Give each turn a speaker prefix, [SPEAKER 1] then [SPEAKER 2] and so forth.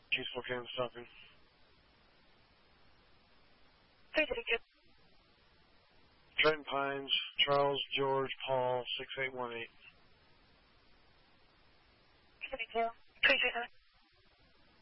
[SPEAKER 1] Peaceful Kansas stopping.
[SPEAKER 2] 332.
[SPEAKER 1] Trenton Pines, Charles George Paul 6818.
[SPEAKER 2] 332. 337.